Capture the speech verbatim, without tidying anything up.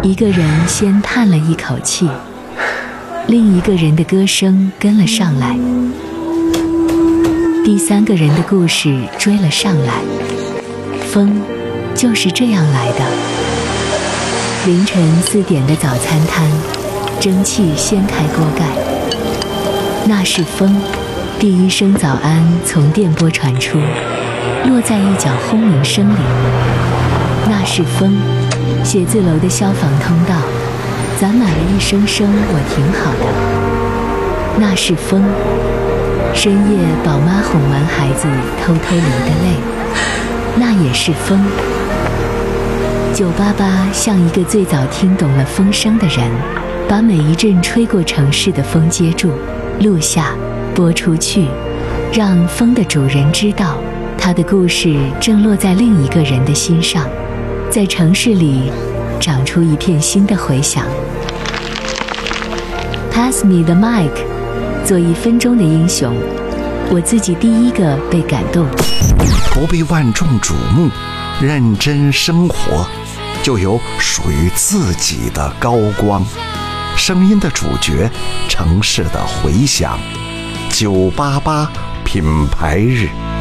一个人先叹了一口气，另一个人的歌声跟了上来，第三个人的故事追了上来。风就是这样来的。凌晨四点的早餐摊，蒸汽掀开锅盖，那是风。第一声早安从电波传出，落在一角轰鸣声里，那是风。写字楼的消防通道攒满了一声声我挺好的，那是风。深夜宝妈哄完孩子偷偷流的泪，那也是风。九八八像一个最早听懂了风声的人，把每一阵吹过城市的风接住，录下，播出去，让风的主人知道，他的故事正落在另一个人的心上，在城市里长出一片新的回响。 Pass me the mic， 做一分钟的英雄，我自己第一个被感动。 不被万众瞩目，认真生活，就有属于自己的高光。声音的主角，城市的回响。九八八品牌日。